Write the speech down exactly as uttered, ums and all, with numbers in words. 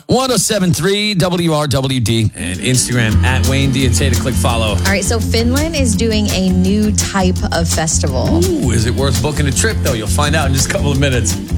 one oh seven point three W R W D. And Instagram at Wayne Diaté to click follow. All right, so Finland is doing a new type of festival. Ooh, is it worth booking a trip, though? You'll find out in just a couple of minutes.